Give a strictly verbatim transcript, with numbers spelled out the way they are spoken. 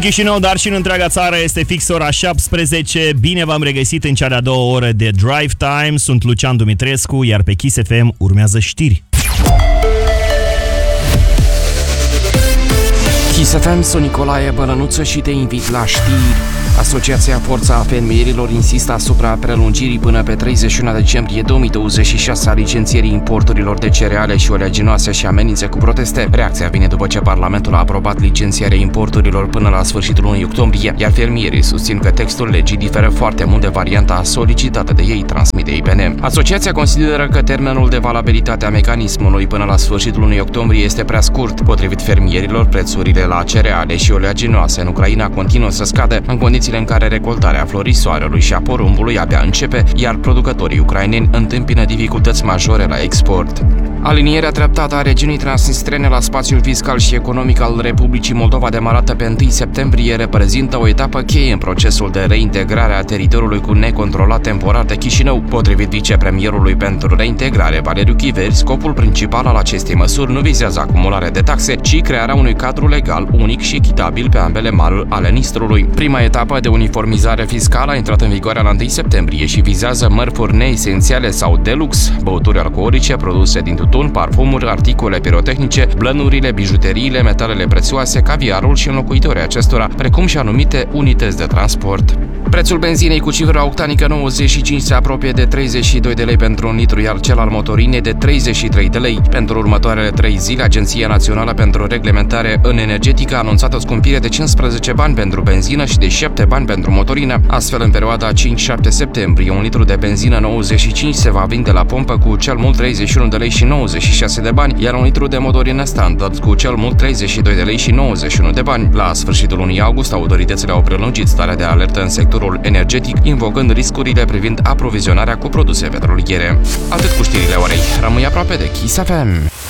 Chișinău, dar și în întreaga țară este fix ora șaptesprezece. Bine v-am regăsit în cea de-a doua oră de Drive Time. Sunt Lucian Dumitrescu, iar pe Kiss F M urmează știri. Kiss F M, sunt Nicolae Bălănuță și te invit la știri. Asociația Forța a Fermierilor insistă asupra prelungirii până pe treizeci și unu decembrie două mii douăzeci și șase a licențierii importurilor de cereale și oleaginoase și amenințe cu proteste. Reacția vine după ce Parlamentul a aprobat licențierea importurilor până la sfârșitul lunii octombrie, iar fermierii susțin că textul legii diferă foarte mult de varianta solicitată de ei, transmite I B N. Asociația consideră că termenul de valabilitate a mecanismului până la sfârșitul lunii octombrie este prea scurt. Potrivit fermierilor, prețurile la cereale și oleaginoase în Ucraina continuă să scadă în condiții în care recoltarea florisoarelui și a porumbului abia începe, iar producătorii ucraineni întâmpină dificultăți majore la export. Alinierea treptată a regiunii transnistrene la spațiul fiscal și economic al Republicii Moldova, demarată pe întâi septembrie, reprezintă o etapă cheie în procesul de reintegrare a teritoriului cu necontrolat temporar de Chișinău. Potrivit vicepremierului pentru reintegrare, Valeriu Chiveri, scopul principal al acestei măsuri nu vizează acumularea de taxe, ci crearea unui cadru legal unic și echitabil pe ambele maluri ale Nistrului. Prima etapă de uniformizare fiscală a intrat în vigoare la întâi septembrie și vizează mărfuri neesențiale sau de lux, băuturi alcoolice, produse din tutun, parfumuri, articole pirotehnice, blănurile, bijuteriile, metalele prețioase, caviarul și înlocuitorii acestora, precum și anumite unități de transport. Prețul benzinei cu cifra octanică nouăzeci și cinci se apropie de treizeci și doi de lei pentru un litru, iar cel al motorinei de treizeci și trei de lei. Pentru următoarele trei zile, Agenția Națională pentru Reglementare în Energetică a anunțat o scumpire de cincisprezece bani pentru benzină și de șapte bani pentru motorină. Astfel, în perioada cinci șapte septembrie, un litru de benzină nouăzeci și cinci se va vinde la pompă cu cel mult treizeci și unu de lei și nouăzeci și șase de bani, iar un litru de motorină standard cu cel mult treizeci și doi de lei și nouăzeci și unu de bani. La sfârșitul lunii august, autoritățile au prelungit starea de alertă în sectorul energetic, invocând riscurile privind aprovizionarea cu produse petroliere. Atât cu știrile orei. Rămâi aproape de Kiss F M.